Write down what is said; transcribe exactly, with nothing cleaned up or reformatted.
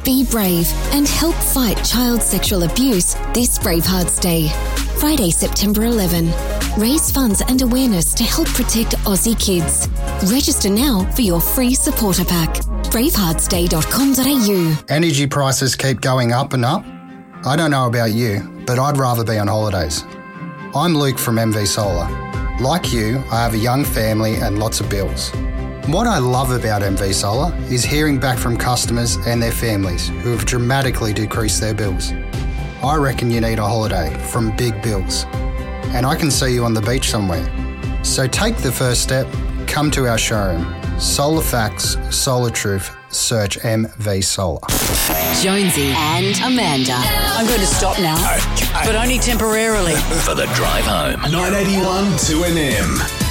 Be brave and help fight child sexual abuse this Bravehearts Day. Friday, September eleventh. Raise funds and awareness to help protect Aussie kids. Register now for your free supporter pack. bravehearts day dot com dot a u. Energy prices keep going up and up. I don't know about you, but I'd rather be on holidays. I'm Luke from M V Solar. Like you, I have a young family and lots of bills. What I love about M V Solar is hearing back from customers and their families who have dramatically decreased their bills. I reckon you need a holiday from big bills, and I can see you on the beach somewhere. So take the first step, come to our showroom. Solar Facts, Solar Truth, search M V Solar. Jonesy and Amanda. I'm going to stop now, Okay. but only temporarily. For the drive home. nine eighty-one two N M.